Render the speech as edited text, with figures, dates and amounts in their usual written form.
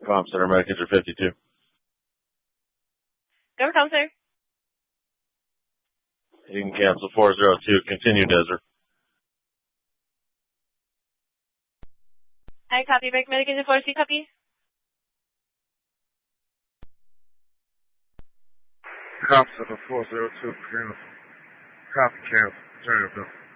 Comm Center, Medic Injured 52. Go for Comm Center. You can cancel 402. Continue, Desert. I copy. Break Medic Injured 4C, copy. Comm Center 402, copy, cancel. Turn it up.